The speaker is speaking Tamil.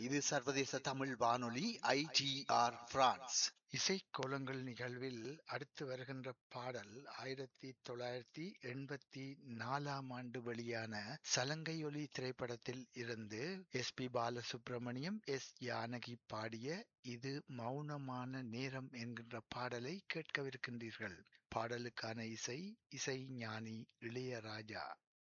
இது சர்வதேச தமிழ் வானொலி ஐடிஆர் பிரான்ஸ். இசைக்கோலங்கள் நிகழ்வில் அடுத்து வருகின்ற பாடல் 1984 வெளியான சலங்கையொலி திரைப்படத்தில் இருந்து எஸ்.பி. பாலசுப்ரமணியம், எஸ். ஜானகி பாடிய இது மௌனமான நேரம் என்கின்ற பாடலை கேட்கவிருக்கின்றீர்கள். பாடலுக்கான இசை ஞானி இளையராஜா.